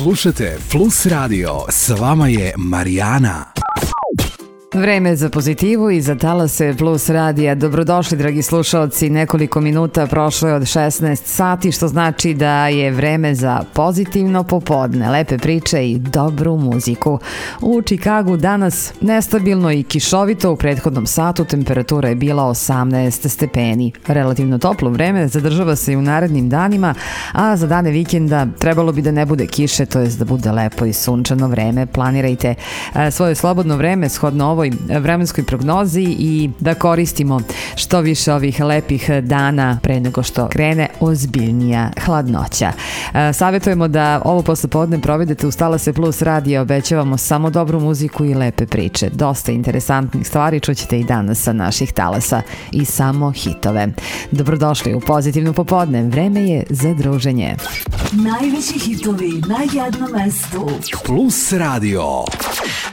Slušajte Plus Radio, s vama je Marijana. Vreme za pozitivu i za talase Plus radija. Dobrodošli, dragi slušalci. Nekoliko minuta prošlo je od 16 sati, što znači da je vreme za pozitivno popodne, lepe priče i dobru muziku. U Čikagu danas nestabilno i kišovito. U prethodnom satu temperatura je bila 18 stepeni. Relativno toplo vreme zadržava se i u narednim danima, a za dane vikenda trebalo bi da ne bude kiše, to jest da bude lepo i sunčano vreme. Planirajte svoje slobodno vreme shodno ovoj vremenskoj prognozi i da koristimo što više ovih lepih dana pre nego što krene ozbiljnija hladnoća. Savjetujemo da ovo poslepodne provedete uz Talase Plus radija, obećavamo samo dobru muziku i lepe priče. Dosta interesantnih stvari čućete i danas sa naših talasa i samo hitove. Dobrodošli u pozitivno popodne, vreme je za druženje. Najveći hitovi na jednom mestu. Plus Radio.